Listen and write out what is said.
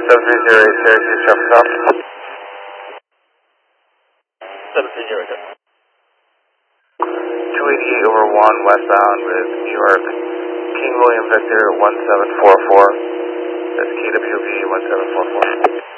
7308 Syracuse traffic stop. 7308. 288 over 1 westbound with New York. King William Victor 1744. That's KWV 1744.